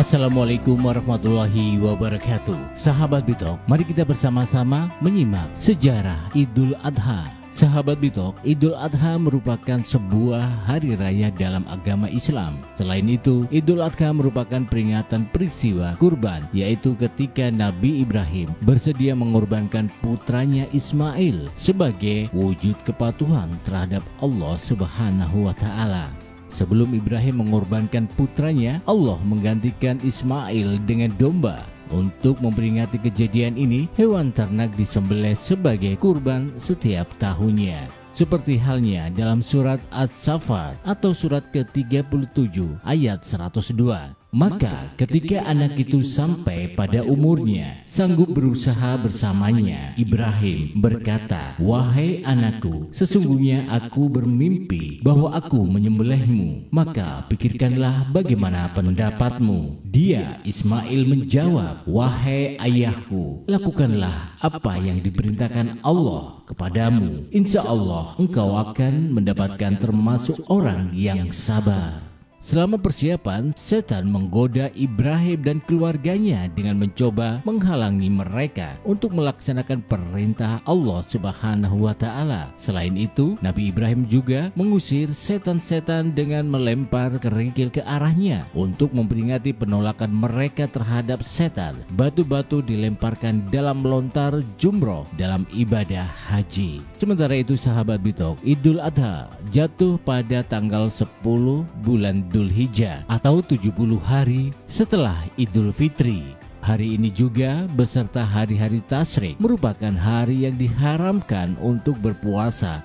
Assalamualaikum warahmatullahi wabarakatuh. Sahabat Bitok, mari kita bersama-sama menyimak sejarah Idul Adha. Sahabat Bitok, Idul Adha merupakan sebuah hari raya dalam agama Islam. Selain itu, Idul Adha merupakan peringatan peristiwa kurban, yaitu ketika Nabi Ibrahim bersedia mengorbankan putranya Ismail sebagai wujud kepatuhan terhadap Allah Subhanahu wa Ta'ala. Sebelum Ibrahim mengorbankan putranya, Allah menggantikan Ismail dengan domba. Untuk memperingati kejadian ini, hewan ternak disembelih sebagai kurban setiap tahunnya. Seperti halnya dalam surat As-Saffat atau surat ke-37 ayat 102. Maka ketika anak itu sampai pada umurnya, sanggup berusaha bersamanya, Ibrahim berkata, "Wahai anakku, sesungguhnya aku bermimpi bahwa aku menyembelihmu. Maka pikirkanlah bagaimana pendapatmu." Dia, Ismail, menjawab, "Wahai ayahku, lakukanlah apa yang diperintahkan Allah kepadamu. Insya Allah engkau akan mendapatkan termasuk orang yang sabar." Selama persiapan, setan menggoda Ibrahim dan keluarganya dengan mencoba menghalangi mereka untuk melaksanakan perintah Allah Subhanahu wa Ta'ala. Selain itu, Nabi Ibrahim juga mengusir setan-setan dengan melempar kerikil ke arahnya untuk memperingati penolakan mereka terhadap setan. Batu-batu dilemparkan dalam lontar jumroh dalam ibadah haji. Sementara itu, sahabat Bitok, Idul Adha jatuh pada tanggal 10 bulan Dzulhijjah atau 70 hari setelah Idul Fitri. Hari ini juga beserta hari-hari tasyrik merupakan hari yang diharamkan untuk berpuasa